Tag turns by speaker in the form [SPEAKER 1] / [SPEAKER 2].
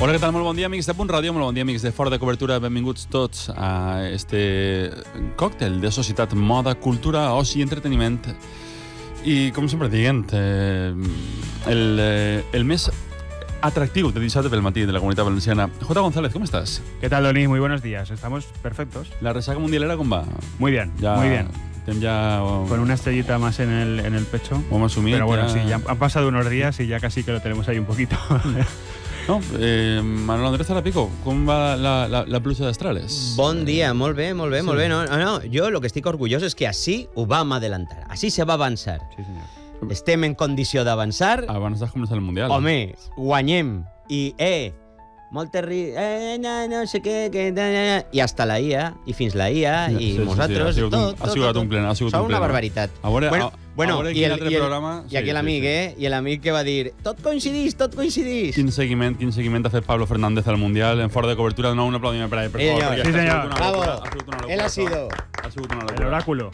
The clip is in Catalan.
[SPEAKER 1] Hola, què tal? Molt bon dia, amics de Punt Ràdio, molt bon dia, amics de Fora de Cobertura. Benvinguts tots a este còctel de societat, moda, cultura, oci i entreteniment. I, com sempre dient, el més atractiu de dissabte pel matí de la Comunitat Valenciana. J. González, ¿cómo estás?
[SPEAKER 2] ¿Qué tal, Doni? Muy buenos días. Estamos perfectos.
[SPEAKER 1] ¿La resaca mundialera cómo va?
[SPEAKER 2] Muy bien,
[SPEAKER 1] Ya,
[SPEAKER 2] muy bien.
[SPEAKER 1] Ya,
[SPEAKER 2] Con una estrellita más en el pecho.
[SPEAKER 1] Vamos a asumir.
[SPEAKER 2] Pero bueno, sí, ya han pasado unos días y ya casi que lo tenemos ahí un poquito.
[SPEAKER 1] No, Manuel Andrés Zarapico, com va la pluja d'Astrales?
[SPEAKER 3] Bon dia, molt bé, molt bé, molt bé. No, jo lo que estic orgullós és que així ho vam adelantar, així se va avançar.
[SPEAKER 2] Sí, señor.
[SPEAKER 3] Estem en condició d'avançar.
[SPEAKER 1] Abans de començar el Mundial.
[SPEAKER 3] Home, guanyem. I, molt no sé què, i hasta la IA, i fins la IA, i nosaltres, tot.
[SPEAKER 1] Ha sigut un plen.
[SPEAKER 3] Són una barbaritat.
[SPEAKER 1] A veure
[SPEAKER 3] I
[SPEAKER 1] altre programa...
[SPEAKER 3] aquí l'amic, i l'amic que va dir tot coincidís.
[SPEAKER 1] Quin seguiment ha fet Pablo Fernández al Mundial en Fora de Cobertura? De nou, un aplaudiment per a ell, per favor.
[SPEAKER 3] Sí,
[SPEAKER 2] senyor.
[SPEAKER 3] Bravo. Él ha sido
[SPEAKER 1] una locura.
[SPEAKER 2] El oráculo.